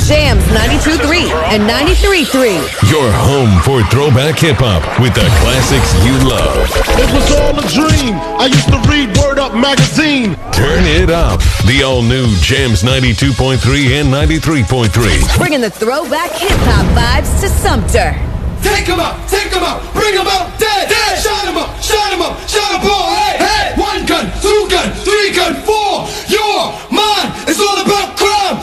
Jams 92.3 and 93.3. Your home for throwback hip-hop with the classics you love. It was all a dream. I used to read Word Up magazine. Turn it up. The all-new Jams 92.3 and 93.3. Bringing the throwback hip-hop vibes to Sumter. Take 'em out, bring 'em out, dead.